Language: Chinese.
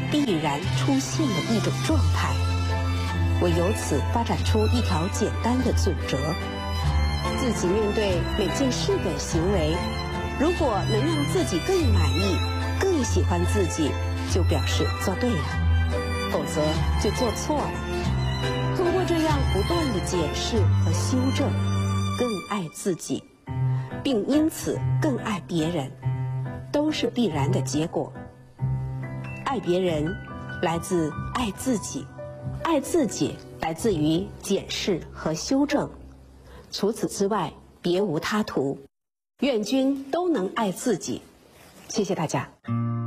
必然出现的一种状态。我由此发展出一条简单的准则：自己面对每件事的行为，如果能让自己更满意、更喜欢自己，就表示做对了，否则就做错了。通过这样不断的检视和修正，更爱自己，并因此更爱别人，都是必然的结果。爱别人来自爱自己，爱自己来自于检视和修正，除此之外别无他途。愿君都能爱自己。谢谢大家。